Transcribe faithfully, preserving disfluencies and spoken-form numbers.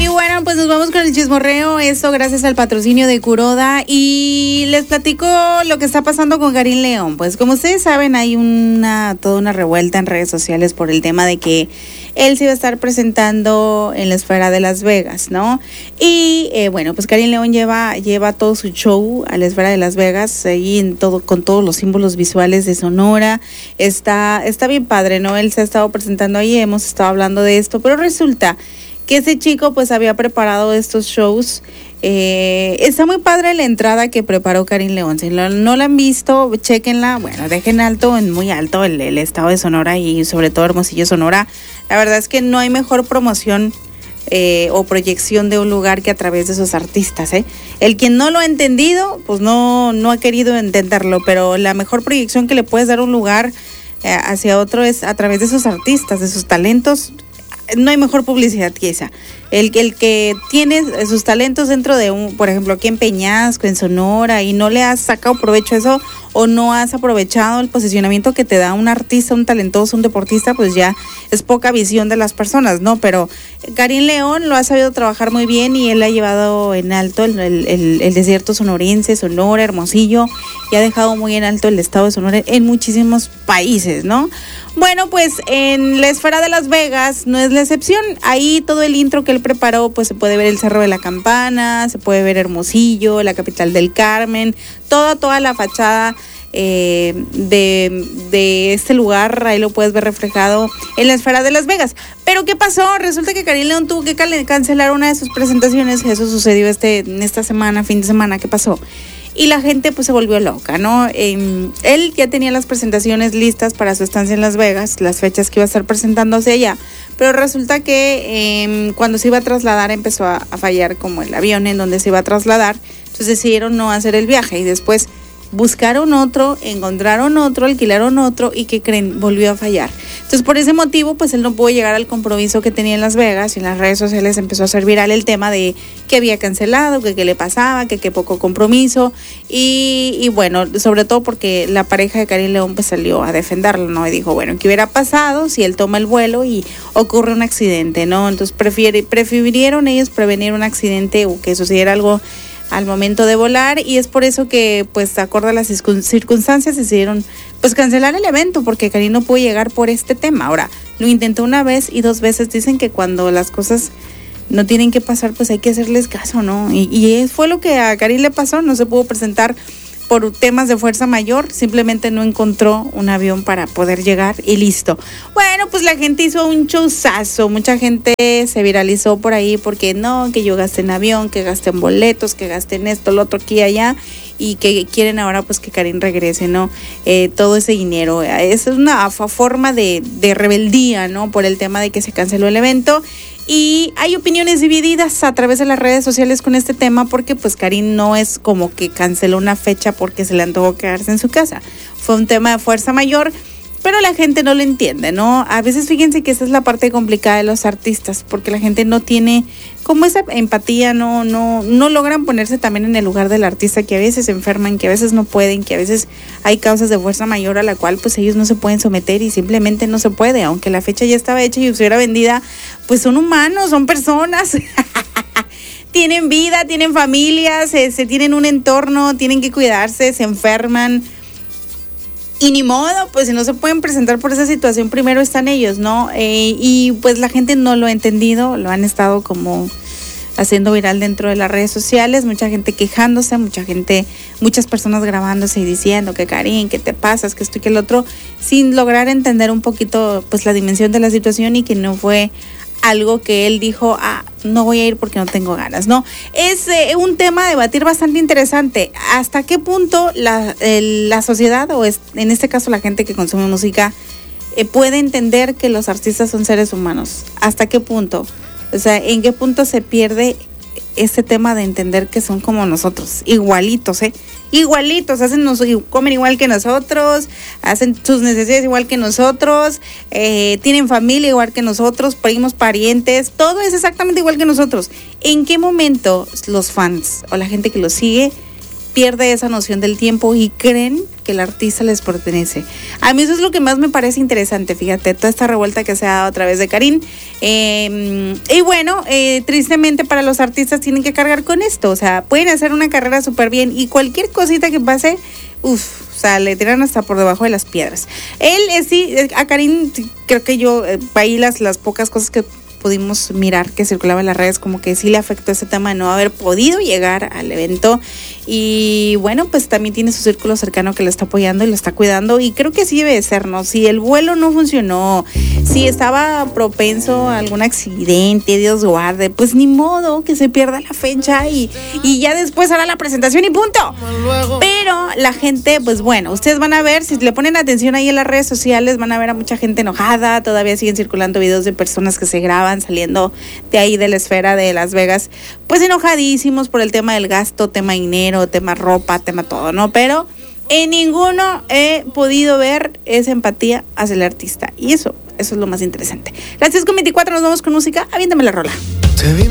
Y bueno, pues nos vamos con el chismorreo, esto gracias al patrocinio de Kuroda, y les platico lo que está pasando con Karim León. Pues como ustedes saben, hay una toda una revuelta en redes sociales por el tema de que él se iba a estar presentando en la esfera de Las Vegas, ¿no? Y eh, bueno, pues Karim León lleva lleva todo su show a la esfera de Las Vegas, ahí en todo, con todos los símbolos visuales de Sonora. Está, está bien padre, ¿no? Él se ha estado presentando ahí, hemos estado hablando de esto, pero resulta que ese chico pues había preparado estos shows. Eh, está muy padre la entrada que preparó Karim León. Si lo, no la han visto, chéquenla. Bueno, dejen alto, en muy alto el, el estado de Sonora y sobre todo Hermosillo, Sonora. La verdad es que no hay mejor promoción eh, o proyección de un lugar que a través de esos artistas, ¿eh? El quien no lo ha entendido, pues no, no ha querido entenderlo, pero la mejor proyección que le puedes dar a un lugar eh, hacia otro es a través de esos artistas, de sus talentos. No hay mejor publicidad que esa. El, el que tiene sus talentos dentro de un, por ejemplo, aquí en Peñasco, en Sonora, y no le has sacado provecho a eso, o no has aprovechado el posicionamiento que te da un artista, un talentoso, un deportista, pues ya es poca visión de las personas, ¿no? Pero Karim León lo ha sabido trabajar muy bien y él ha llevado en alto el, el, el, el desierto sonorense, Sonora, Hermosillo, y ha dejado muy en alto el estado de Sonora en muchísimos países, ¿no? Bueno, pues en la esfera de Las Vegas no es la excepción. Ahí todo el intro que él preparó, pues se puede ver el Cerro de la Campana, se puede ver Hermosillo, la capital del Carmen, toda, toda la fachada eh, de, de este lugar, ahí lo puedes ver reflejado en la esfera de Las Vegas. Pero ¿qué pasó? Resulta que Karim León tuvo que cancelar una de sus presentaciones. Eso sucedió este, en esta semana, fin de semana. ¿Qué pasó? Y la gente pues se volvió loca, ¿no? Eh, él ya tenía las presentaciones listas para su estancia en Las Vegas, las fechas que iba a estar presentándose allá, pero resulta que eh, cuando se iba a trasladar empezó a, a fallar como el avión en donde se iba a trasladar, entonces decidieron no hacer el viaje y después buscaron otro, encontraron otro, alquilaron otro y ¿qué creen? Volvió a fallar. Entonces por ese motivo pues él no pudo llegar al compromiso que tenía en Las Vegas y en las redes sociales empezó a ser viral el tema de que había cancelado, que qué le pasaba, que qué poco compromiso y, y bueno, sobre todo porque la pareja de Karim León pues salió a defenderlo, ¿no? Y dijo, bueno, ¿qué hubiera pasado si él toma el vuelo y ocurre un accidente, ¿no? Entonces prefiere, prefirieron ellos prevenir un accidente o que sucediera algo al momento de volar y es por eso que pues acorde a las circunstancias decidieron pues cancelar el evento porque Karim no pudo llegar por este tema. Ahora, lo intentó una vez y dos veces. Dicen que cuando las cosas no tienen que pasar pues hay que hacerles caso, ¿no? Y, y fue lo que a Karim le pasó, no se pudo presentar por temas de fuerza mayor, simplemente no encontró un avión para poder llegar y listo. Bueno, pues la gente hizo un showzazo, mucha gente se viralizó por ahí porque no, que yo gasté en avión, que gasté en boletos, que gasté en esto, lo otro, aquí y allá, y que quieren ahora pues que Karim regrese, ¿no? Eh, todo ese dinero, es una forma de, de rebeldía, ¿no? Por el tema de que se canceló el evento. Y hay opiniones divididas a través de las redes sociales con este tema porque pues Karim no es como que canceló una fecha porque se le antojó quedarse en su casa. Fue un tema de fuerza mayor, pero la gente no lo entiende, ¿no? A veces fíjense que esa es la parte complicada de los artistas porque la gente no tiene como esa empatía, no, no, no logran ponerse también en el lugar del artista, que a veces se enferman, que a veces no pueden, que a veces hay causas de fuerza mayor a la cual pues ellos no se pueden someter y simplemente no se puede, aunque la fecha ya estaba hecha y estuviera vendida, pues son humanos, son personas. Tienen vida, tienen familias, se, se tienen un entorno, tienen que cuidarse, se enferman. Y ni modo, pues si no se pueden presentar por esa situación, primero están ellos, ¿no? Eh, y pues la gente no lo ha entendido, lo han estado como haciendo viral dentro de las redes sociales, mucha gente quejándose, mucha gente, muchas personas grabándose y diciendo que Karim, que te pasas, que esto y que el otro, sin lograr entender un poquito pues la dimensión de la situación y que no fue algo que él dijo, ah, no voy a ir porque no tengo ganas, ¿no? Es eh, un tema a debatir bastante interesante. ¿Hasta qué punto la, eh, la sociedad, o es, en este caso la gente que consume música, eh, puede entender que los artistas son seres humanos? ¿Hasta qué punto? O sea, ¿en qué punto se pierde este tema de entender que son como nosotros, igualitos, ¿eh? Igualitos, hacen, nos, comen igual que nosotros, hacen sus necesidades igual que nosotros, eh, tienen familia igual que nosotros, primos, parientes, todo es exactamente igual que nosotros. ¿En qué momento los fans o la gente que los sigue pierde esa noción del tiempo y creen que el artista les pertenece. A mí eso es lo que más me parece interesante, fíjate, toda esta revuelta que se ha dado a través de Karin. Eh, y bueno, eh, tristemente para los artistas tienen que cargar con esto, o sea, pueden hacer una carrera súper bien y cualquier cosita que pase, uff, o sea, le tiran hasta por debajo de las piedras. Él, eh, sí, a Karin, creo que yo, eh, ahí las, las pocas cosas que pudimos mirar que circulaba en las redes, como que sí le afectó ese tema de no haber podido llegar al evento. Y bueno, pues también tiene su círculo cercano que lo está apoyando y lo está cuidando, y creo que así debe de ser, ¿no? Si el vuelo no funcionó, si estaba propenso a algún accidente, Dios guarde, pues ni modo que se pierda la fecha y, y ya después hará la presentación y punto. Pero la gente, pues bueno, ustedes van a ver, si le ponen atención ahí en las redes sociales, van a ver a mucha gente enojada. Todavía siguen circulando videos de personas que se graban saliendo de ahí de la esfera de Las Vegas, pues enojadísimos por el tema del gasto, tema dinero, tema ropa, tema todo, ¿no? Pero en ninguno he podido ver esa empatía hacia el artista, y eso, eso es lo más interesante. Las diez con veinticuatro, nos vamos con música. Aviéntame la rola. Te vi